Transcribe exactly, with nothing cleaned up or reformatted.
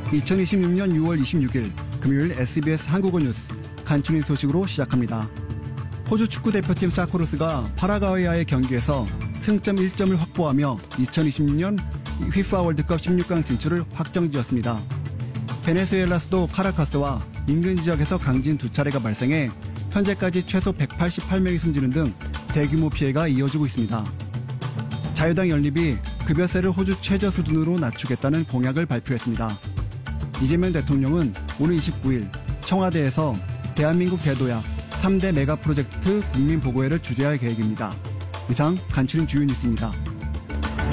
이천이십육 년 유월 이십육일 금요일 에스비에스 한국어 뉴스 간추린 소식으로 시작합니다. 호주 축구대표팀 사코루스가 파라과이와의 경기에서 승점 일 점을 확보하며 이천이십육 년 피파 월드컵 십육 강 진출을 확정지었습니다. 베네수엘라 수도 카라카스와 인근 지역에서 강진 두 차례가 발생해 현재까지 최소 백팔십팔 명이 숨지는 등 대규모 피해가 이어지고 있습니다. 자유당 연립이 급여세를 호주 최저 수준으로 낮추겠다는 공약을 발표했습니다. 이재명 대통령은 오늘 이십구일 청와대에서 대한민국 대도약 삼 대 메가 프로젝트 국민보고회를 주재할 계획입니다. 이상 간추린 주요 뉴스입니다.